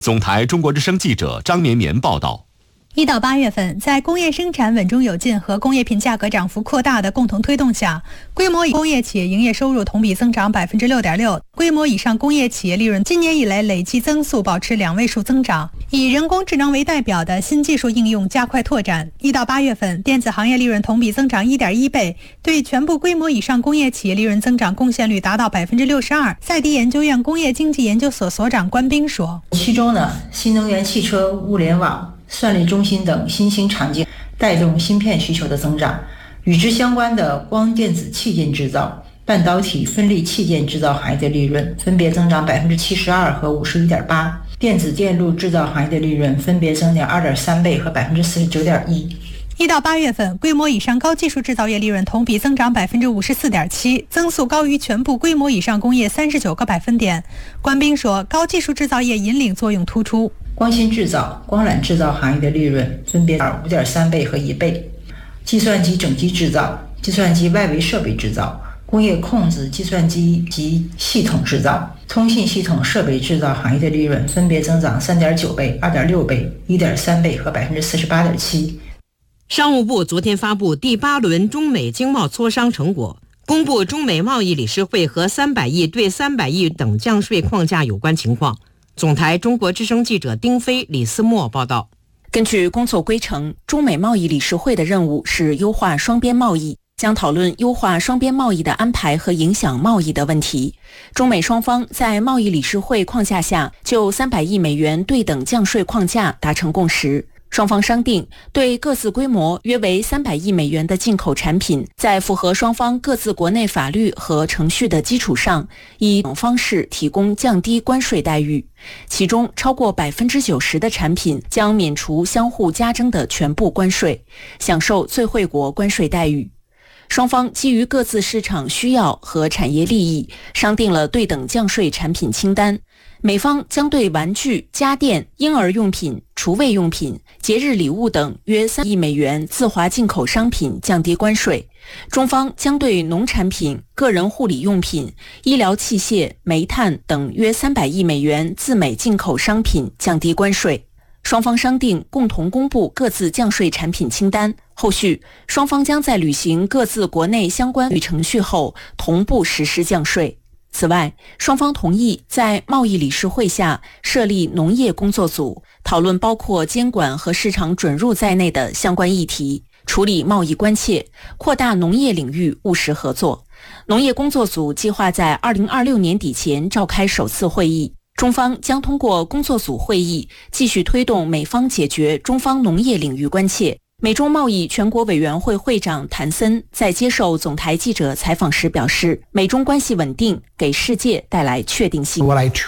总台中国之声记者张绵绵报道。 1到8月份，在工业生产稳中有进和工业品价格涨幅扩大的共同推动下，规模工业企业营业收入同比增长 6.6%， 规模以上工业企业利润今年以来累计增速保持2位数增长。以人工智能为代表的新技术应用加快拓展。1到8月份，电子行业利润同比增长 1.1倍，对全部规模以上工业企业利润增长贡献率达到 62%。赛迪研究院工业经济研究所所长关斌说， 其中呢，新能源汽车、物联网、算力中心等新兴场景带动芯片需求的增长，与之相关的光电子器件制造、半导体分立器件制造行业的利润分别增长 72% 和 51.8%， 电子电路制造行业的利润分别增长 2.3 倍和 49.1%。 1到8月份，规模以上高技术制造业利润同比增长 54.7%， 增速高于全部规模以上工业39个百分点。关斌说，高技术制造业引领作用突出。 光芯制造、光缆制造行业的利润分别 5.3 倍和1倍，计算机整机制造、计算机外围设备制造、工业控制计算机及系统制造、通信系统设备制造行业的利润分别增长 3.9 倍、2.6倍、1.3 倍和 48.7%。 商务部昨天发布第8轮中美经贸磋商成果，公布中美贸易理事会和300亿对300亿等降税框架有关情况。总台中国之声记者丁飞、李思墨报道。 根据工作规程，中美贸易理事会的任务是优化双边贸易，将讨论优化双边贸易的安排和影响贸易的问题。中美双方在贸易理事会框架下就300亿美元对等降税框架达成共识。双方商定，对各自规模约为300亿美元的进口产品，在符合双方各自国内法律和程序的基础上，以等方式提供降低关税待遇。其中，超过 90% 的产品将免除相互加征的全部关税，享受最惠国关税待遇。双方基于各自市场需要和产业利益，商定了对等降税产品清单。美方将对玩具、家电、婴儿用品、厨卫用品、节日礼物等约3亿美元自华进口商品降低关税，中方将对农产品、个人护理用品、医疗器械、煤炭等约300亿美元自美进口商品降低关税。双方商定共同公布各自降税产品清单，后续双方将在履行各自国内相关程序后同步实施降税。此外，双方同意在贸易理事会下设立农业工作组，讨论包括监管和市场准入在内的相关议题，处理贸易关切，扩大农业领域务实合作。农业工作组计划在2026年底前召开首次会议，中方将通过工作组会议继续推动美方解决中方农业领域关切。美中贸易全国委员会会长谭森在接受总台记者采访时表示，美中关系稳定给世界带来确定性。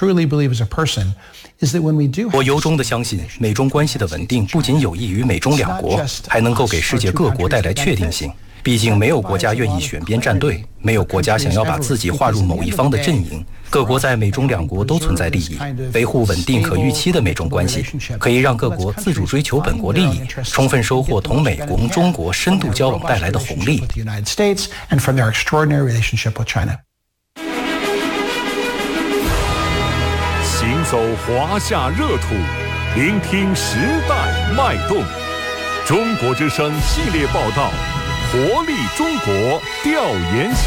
我由衷地相信，美中关系的稳定不仅有益于美中两国，还能够给世界各国带来确定性。毕竟没有国家愿意选边站队，没有国家想要把自己划入某一方的阵营。各国在美中两国都存在利益，维护稳定可预期的美中关系，可以让各国自主追求本国利益，充分收获同美国、中国深度交往带来的红利。 行走华夏热土，聆听时代脉动。中国之声系列报道，活力中国调研行。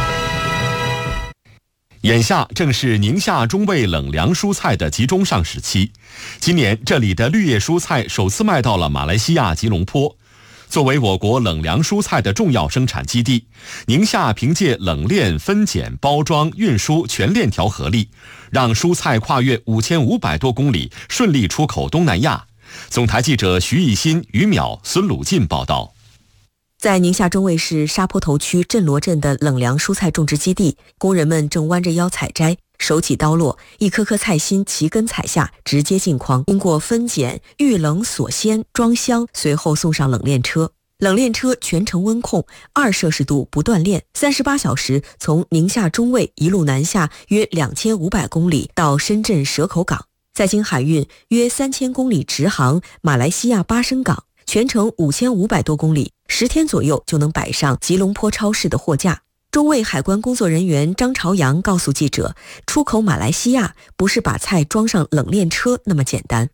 眼下正是宁夏中卫冷凉蔬菜的集中上市期，今年这里的绿叶蔬菜首次卖到了马来西亚吉隆坡。作为我国冷凉蔬菜的重要生产基地，宁夏凭借冷链、分拣、包装、运输全链条合力，让蔬菜跨越5500多公里，顺利出口东南亚。总台记者徐艺新、于淼、孙鲁进报道。 在宁夏中卫市沙坡头区镇罗镇的冷凉蔬菜种植基地，工人们正弯着腰采摘，手起刀落，一颗颗菜心齐根采下，直接进筐，经过分拣、预冷、锁鲜、装箱，随后送上冷链车。冷链车全程温控，2摄氏度不断链，38小时从宁夏中卫一路南下约2500公里到深圳蛇口港，再经海运约3000公里直航马来西亚巴生港，全程5500多公里，10天左右就能摆上吉隆坡超市的货架。 中卫海关工作人员张朝阳告诉记者，出口马来西亚不是把菜装上冷链车那么简单。